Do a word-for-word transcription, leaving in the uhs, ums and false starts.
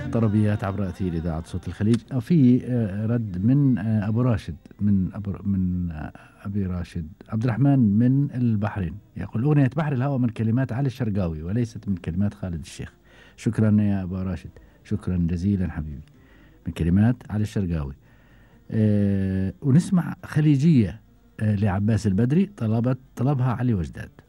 طربيات عبر أثير إذاعة صوت الخليج. في رد من أبو راشد من أبو من أبي راشد عبد الرحمن من البحرين، يقول: أغنية بحر الهوى من كلمات علي الشرقاوي وليست من كلمات خالد الشيخ. شكرا يا أبو راشد، شكرا جزيلا حبيبي. من كلمات علي الشرقاوي. أه ونسمع خليجية أه لعباس البدري، طلبت طلبها علي وجداد.